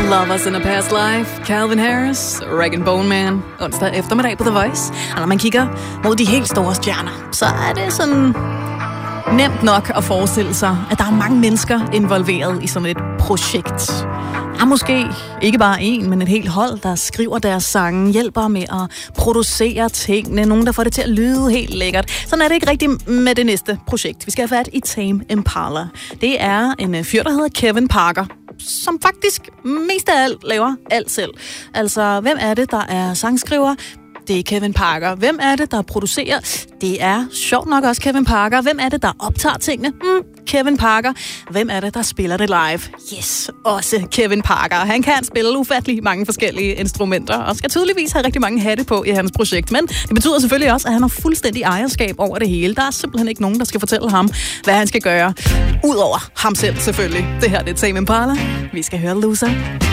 Lovers in a Past Life, Calvin Harris, Rag & Bone Man, onsdag eftermiddag på The Voice. Og når man kigger mod de helt store stjerner, så er det sådan nemt nok at forestille sig, at der er mange mennesker involveret i sådan et projekt. Der er måske ikke bare en, men et helt hold, der skriver deres sange, hjælper med at producere tingene, nogen, der får det til at lyde helt lækkert. Sådan er det ikke rigtigt med det næste projekt. Vi skal have fat i Tame Impala. Det er en fyr, der hedder Kevin Parker, som faktisk mest af alt laver alt selv. Altså, hvem er det, der er sangskriver? Det er Kevin Parker. Hvem er det, der producerer? Det er sjovt nok også Kevin Parker. Hvem er det, der optager tingene? Kevin Parker. Hvem er det, der spiller det live? Yes, også Kevin Parker. Han kan spille ufattelig mange forskellige instrumenter, og skal tydeligvis have rigtig mange hatte på i hans projekt. Men det betyder selvfølgelig også, at han har fuldstændig ejerskab over det hele. Der er simpelthen ikke nogen, der skal fortælle ham, hvad han skal gøre. Udover ham selv selvfølgelig. Det her det er Tame Impala. Vi skal høre Loser.